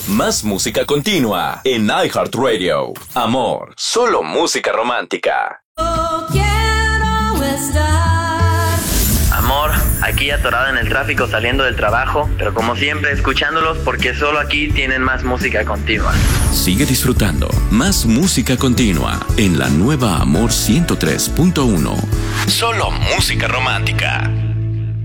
Más música continua en iHeartRadio. Amor, solo música romántica. Quiero estar. Amor, aquí atorado en el tráfico saliendo del trabajo, pero como siempre escuchándolos porque solo aquí tienen más música continua. Sigue disfrutando más música continua en la nueva Amor 103.1. Solo música romántica.